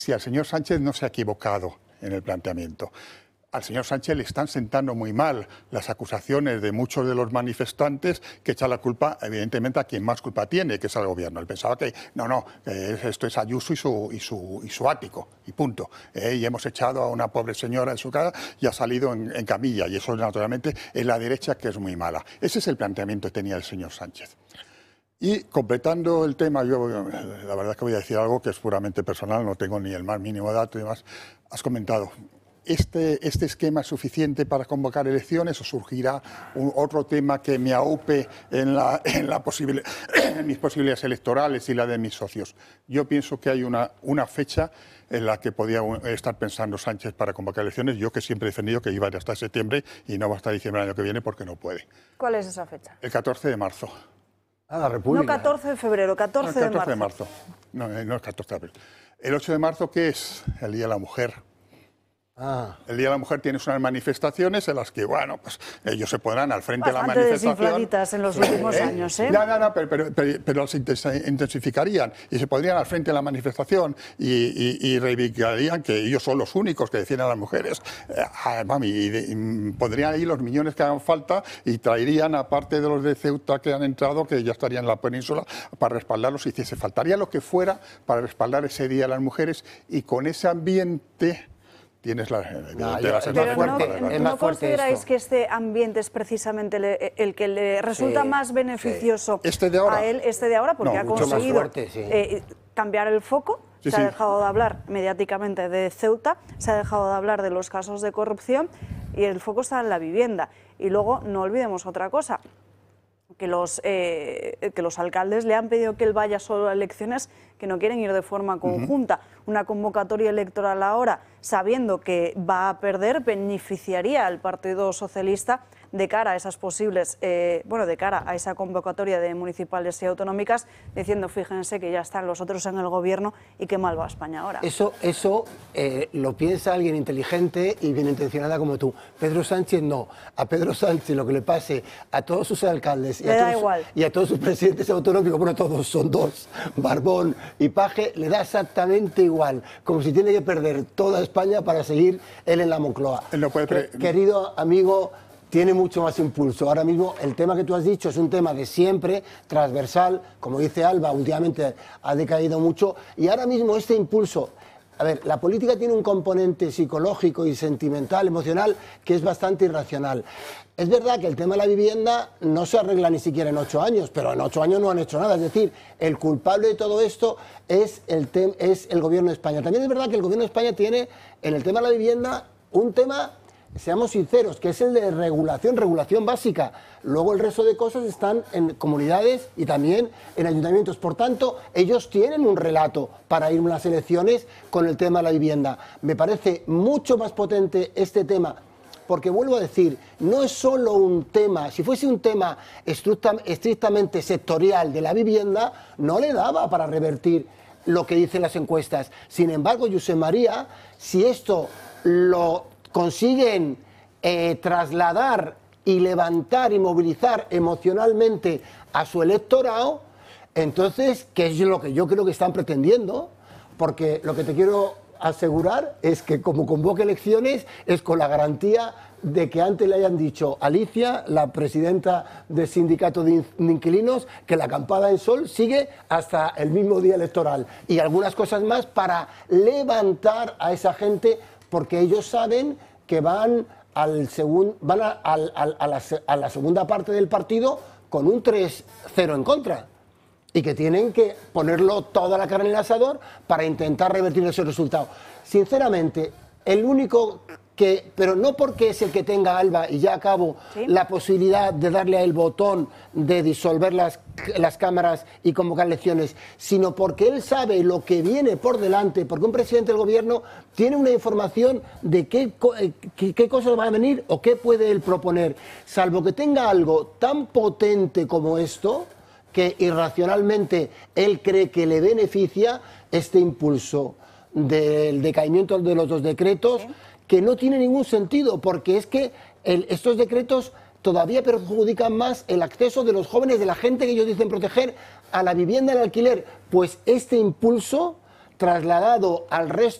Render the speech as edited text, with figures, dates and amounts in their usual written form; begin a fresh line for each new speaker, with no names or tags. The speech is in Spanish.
si al señor Sánchez no se ha equivocado en el planteamiento. Al señor Sánchez le están sentando muy mal las acusaciones de muchos de los manifestantes que echan la culpa, evidentemente, a quien más culpa tiene, que es al gobierno. Él pensaba que esto es Ayuso y su ático, y punto. Y hemos echado a una pobre señora en su casa y ha salido en camilla, y eso naturalmente es la derecha, que es muy mala. Ese es el planteamiento que tenía el señor Sánchez. Y completando el tema, yo la verdad es que voy a decir algo que es puramente personal, no tengo ni el más mínimo dato y demás. Has comentado, ¿este esquema es suficiente para convocar elecciones o surgirá otro tema que me aupe en mis posibilidades electorales y la de mis socios? Yo pienso que hay una fecha en la que podía estar pensando Sánchez para convocar elecciones. Yo que siempre he defendido que iba a ir hasta septiembre y no va hasta diciembre del año que viene porque no puede.
¿Cuál es esa fecha?
El 14 de marzo.
A la República.
No 14 de febrero, 14 de marzo.
14 de marzo. No es 14 de abril. El 8 de marzo, ¿qué es? El Día de la Mujer. El Día de la Mujer tienes unas manifestaciones en las que, bueno, pues ellos se pondrán al frente de la manifestación.
Bastante desinfladitas en los últimos años, ¿eh?
No, pero se intensificarían y se pondrían al frente de la manifestación y reivindicarían que ellos son los únicos que defienden a las mujeres. Y pondrían ahí los millones que hagan falta y traerían, aparte de los de Ceuta que han entrado, que ya estarían en la península, para respaldarlos. Y se faltaría lo que fuera para respaldar ese Día de las Mujeres, y con ese ambiente tienes
¿No consideráis que este ambiente es precisamente el que le resulta más beneficioso a él, este de ahora, porque ha conseguido cambiar el foco? Se ha dejado de hablar mediáticamente de Ceuta, se ha dejado de hablar de los casos de corrupción y el foco está en la vivienda. Y luego no olvidemos otra cosa, que los alcaldes le han pedido que él vaya solo a elecciones, que no quieren ir de forma conjunta. Una convocatoria electoral ahora, sabiendo que va a perder, beneficiaría al Partido Socialista de cara a esas posibles, de cara a esa convocatoria de municipales y autonómicas, diciendo, fíjense que ya están los otros en el gobierno y qué mal va España ahora.
Eso lo piensa alguien inteligente y bien intencionada como tú. Pedro Sánchez no. A Pedro Sánchez lo que le pase a todos sus alcaldes y a todos sus presidentes autonómicos, bueno, todos son dos, Barbón y Paje, le da exactamente igual, como si tiene que perder toda España para seguir él en la Moncloa. Querido amigo, tiene mucho más impulso. Ahora mismo el tema que tú has dicho es un tema de siempre, transversal, como dice Alba, últimamente ha decaído mucho, y ahora mismo este impulso... A ver, la política tiene un componente psicológico y sentimental, emocional, que es bastante irracional. Es verdad que el tema de la vivienda no se arregla ni siquiera en 8 años, pero en 8 años no han hecho nada. Es decir, el culpable de todo esto es el Gobierno de España. También es verdad que el Gobierno de España tiene, en el tema de la vivienda, un tema... Seamos sinceros, que es el de regulación básica. Luego el resto de cosas están en comunidades y también en ayuntamientos. Por tanto, ellos tienen un relato para ir a las elecciones con el tema de la vivienda. Me parece mucho más potente este tema, porque vuelvo a decir, no es solo un tema, si fuese un tema estrictamente sectorial de la vivienda, no le daba para revertir lo que dicen las encuestas. Sin embargo, Josep María, si esto lo consiguen trasladar y levantar y movilizar emocionalmente a su electorado, entonces, ¿qué es lo que yo creo que están pretendiendo? Porque lo que te quiero asegurar es que como convoque elecciones es con la garantía de que antes le hayan dicho a Alicia, la presidenta del sindicato de inquilinos, que la acampada en Sol sigue hasta el mismo día electoral, y algunas cosas más para levantar a esa gente, porque ellos saben que van a la segunda parte del partido con un 3-0 en contra y que tienen que ponerlo toda la carne en el asador para intentar revertir ese resultado. Sinceramente, el único que, pero no porque es el que tenga, Alba, y ya acabo, la posibilidad de darle al botón de disolver las cámaras y convocar elecciones, sino porque él sabe lo que viene por delante, porque un presidente del gobierno tiene una información de qué cosas van a venir o qué puede él proponer, salvo que tenga algo tan potente como esto, que irracionalmente él cree que le beneficia este impulso del decaimiento de los 2 decretos, que no tiene ningún sentido, porque es que estos decretos todavía perjudican más el acceso de los jóvenes, de la gente que ellos dicen proteger, a la vivienda, al alquiler. Pues este impulso trasladado al resto